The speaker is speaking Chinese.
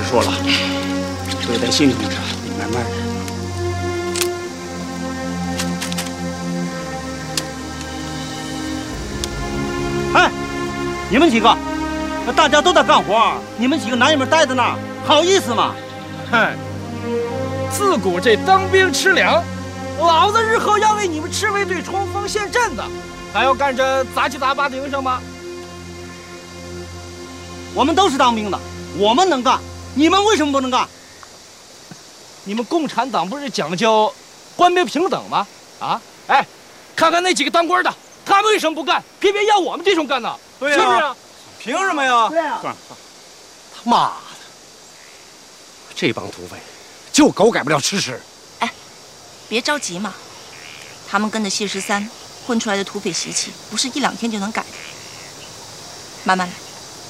说了，对待新同志得慢慢的。哎，你们几个，大家都在干活，你们几个男人们待在那儿，好意思吗？ 嗨，自古这当兵吃粮，老子日后要为你们赤卫队冲锋陷阵的，还要干这杂七杂八的营生吗？ 我们都是当兵的，我们能干，你们为什么不能干？ 你们共产党不是讲究官兵平等吗？啊，哎，看看那几个当官的，他们为什么不干，偏偏要我们这种干呢？ 对呀， 是不是啊？ 凭什么呀？ 对呀。 算了，他妈的，这帮土匪就狗改不了吃屎。 哎，别着急嘛，他们跟着谢13混出来的土匪习气，不是1-2天就能改的，慢慢来。